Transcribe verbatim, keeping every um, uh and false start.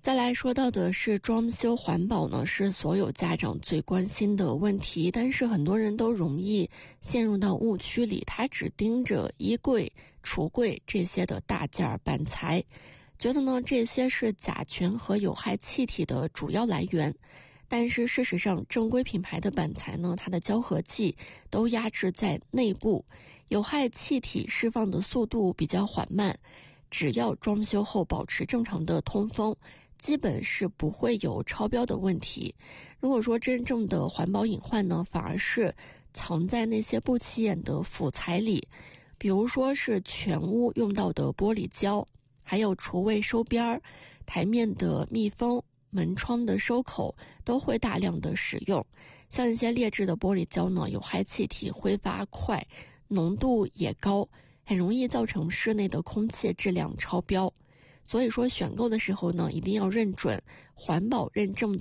再来说到的是装修环保呢，是所有家长最关心的问题，但是很多人都容易陷入到误区里，他只盯着衣柜、橱柜这些的大件板材，觉得呢这些是甲醛和有害气体的主要来源。但是事实上，正规品牌的板材呢，它的胶合剂都压制在内部，有害气体释放的速度比较缓慢，只要装修后保持正常的通风，基本是不会有超标的问题。如果说真正的环保隐患呢，反而是藏在那些不起眼的辅材里，比如说是全屋用到的玻璃胶，还有厨卫收边、台面的密封、门窗的收口都会大量的使用。像一些劣质的玻璃胶呢，有害气体挥发快，浓度也高，很容易造成室内的空气质量超标。所以说选购的时候呢，一定要认准环保认证